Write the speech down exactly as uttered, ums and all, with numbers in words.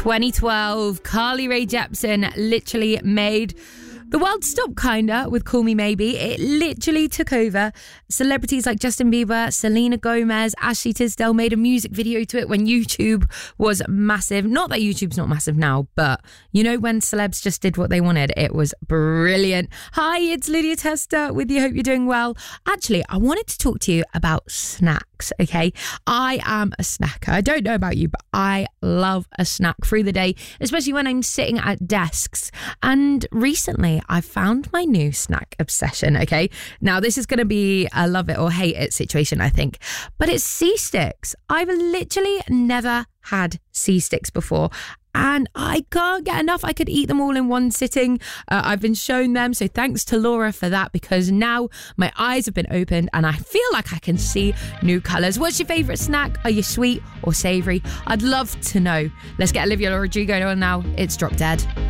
twenty twelve, Carly Rae Jepsen literally made the world stop, kinda, with Call Me Maybe. It literally took over. Celebrities like Justin Bieber, Selena Gomez, Ashley Tisdale made a music video to it when YouTube was massive. Not that YouTube's not massive now, but you know when celebs just did what they wanted? It was brilliant. Hi, it's Lydia Tester with you. Hope you're doing well. Actually, I wanted to talk to you about snacks, okay? I am a snacker. I don't know about you, but I love a snack through the day, especially when I'm sitting at desks. And recently, I found my new snack obsession, okay? Now, this is going to be a love it or hate it situation, I think. But it's C-Sticks. I've literally never had C-Sticks before. And I can't get enough. I could eat them all in one sitting. Uh, I've been shown them. So thanks to Laura for that, because now my eyes have been opened and I feel like I can see new colours. What's your favourite snack? Are you sweet or savoury? I'd love to know. Let's get Olivia Rodrigo on now. It's Drop Dead.